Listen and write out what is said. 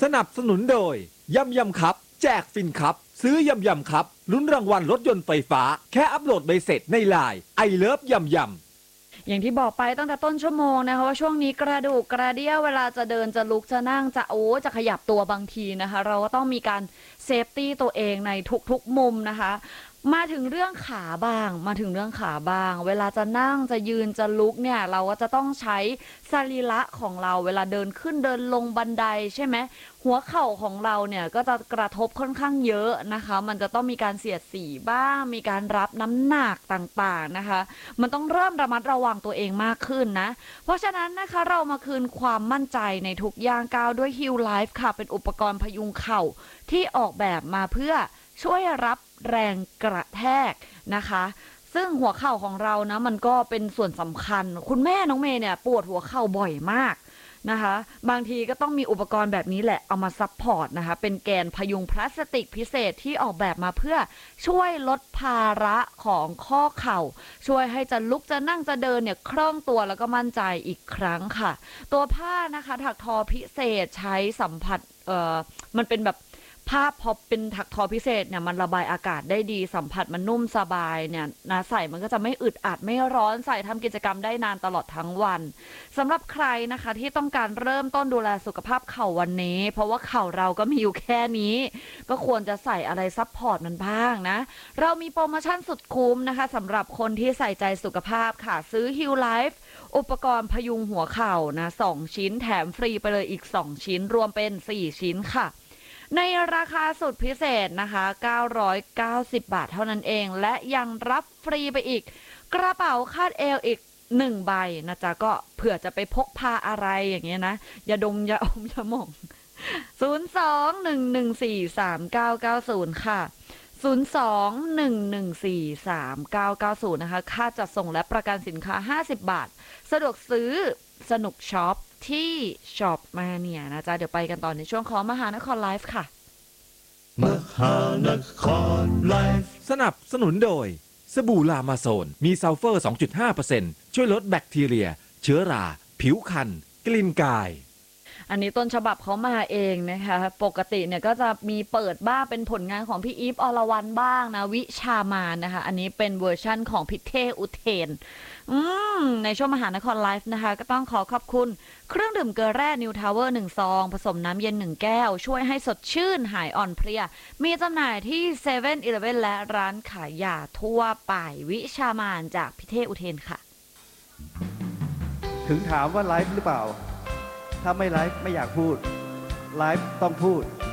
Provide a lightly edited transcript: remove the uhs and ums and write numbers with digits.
นับสนุนโดยยำยำครับแจกฟินครับซื้อยำยำครับลุ้นรางวัลรถยนต์ไฟฟ้าแค่อัปโหลดใบเสร็จในไลน์ไอเลิฟยำยำอย่างที่บอกไปตั้งแต่ต้นชั่วโมงนะคะว่าช่วงนี้กระดูกกระเดี่ยวเวลาจะเดินจะลุกจะนั่งจะขยับตัวบางทีนะคะเราก็ต้องมีการเซฟตี้ตัวเองในทุกมุมนะคะมาถึงเรื่องขาบ้างเวลาจะนั่งจะยืนจะลุกเนี่ยเราก็จะต้องใช้สรีระของเราเวลาเดินขึ้นเดินลงบันไดใช่ไหมหัวเข่าของเราเนี่ยก็จะกระทบค่อนข้างเยอะนะคะมันจะต้องมีการเสียดสีบ้างมีการรับน้ำหนักต่างๆนะคะมันต้องเริ่มระมัดระวังตัวเองมากขึ้นนะเพราะฉะนั้นนะคะเรามาคืนความมั่นใจในทุกย่างก้าวด้วย Heal Life ค่ะเป็นอุปกรณ์พยุงเข่าที่ออกแบบมาเพื่อช่วยรับแรงกระแทกนะคะซึ่งหัวเข่าของเรานะมันก็เป็นส่วนสำคัญคุณแม่น้องเมย์เนี่ยปวดหัวเข่าบ่อยมากนะคะบางทีก็ต้องมีอุปกรณ์แบบนี้แหละเอามาซัพพอร์ตนะคะเป็นแกนพยุงพลาสติกพิเศษที่ออกแบบมาเพื่อช่วยลดภาระของข้อเข่าช่วยให้จะลุกจะนั่งจะเดินเนี่ยคล่องตัวแล้วก็มั่นใจอีกครั้งค่ะตัวผ้านะคะถักทอพิเศษใช้สัมผัสมันเป็นแบบผ้าพอเป็นถักทอพิเศษเนี่ยมันระบายอากาศได้ดีสัมผัสมันนุ่มสบายเนี่ยนะใส่มันก็จะไม่อึดอัดไม่ร้อนใส่ทำกิจกรรมได้นานตลอดทั้งวันสำหรับใครนะคะที่ต้องการเริ่มต้นดูแลสุขภาพเข่าวันนี้เพราะว่าเข่าเราก็มีอยู่แค่นี้ก็ควรจะใส่อะไรซับพอร์ตมันบ้างนะเรามีโปรโมชั่นสุดคุ้มนะคะสำหรับคนที่ใส่ใจสุขภาพค่ะซื้อ Heal Life อุปกรณ์พยุงหัวเข่านะ2ชิ้นแถมฟรีไปเลยอีก2ชิ้นรวมเป็น4ชิ้นค่ะในราคาสุดพิเศษนะคะ990 บาทเท่านั้นเองและยังรับฟรีไปอีกกระเป๋าคาดเอวอีก1ใบนะจ๊ะก็เผื่อจะไปพกพาอะไรอย่างเงี้ยนะอย่าดมอย่าอมอย่าหม่อง02-114-3990ค่ะ02-114-3990นะคะค่าจัดส่งและประกันสินค้า50 บาทสะดวกซื้อสนุกช็อปที่ช็อปมาเนี่ยนะจ๊ะเดี๋ยวไปกันต่อในช่วงของมหานครไลฟ์ค่ะมหานครไลฟ์สนับสนุนโดยสบู่ลามาโซนมีซัลเฟอร์ 2.5% ช่วยลดแบคทีเรียเชื้อราผิวคันกลิ่นกายอันนี้ต้นฉบับเขามาเองนะคะปกติเนี่ยก็จะมีเปิดบ้างเป็นผลงานของพี่อีฟอรวรรณบ้างนะวิชามานนะคะอันนี้เป็นเวอร์ชั่นของพิเทอุเทนในช่วงมหานครไลฟ์นะคะก็ต้องขอบคุณเครื่องดื่มเกลือแร่นิวทาวเวอร์1 ซองผสมน้ำเย็น1 แก้วช่วยให้สดชื่นหายอ่อนเพลียมีจำหน่ายที่เซเว่นอีเลฟเว่นและร้านขายยาทั่วไปวิชามานจากพิเทอุเทนค่ะถึงถามว่าไลฟ์หรือเปล่าถ้าไม่ไลฟ์ไม่อยากพูดไลฟ์ต้องพูด